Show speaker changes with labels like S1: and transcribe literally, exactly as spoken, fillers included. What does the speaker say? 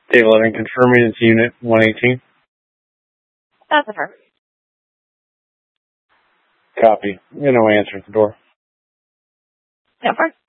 S1: Day eleven, confirming it's Unit one eighteen.
S2: That's a her.
S1: Copy. You know, answer at the door.
S2: Over.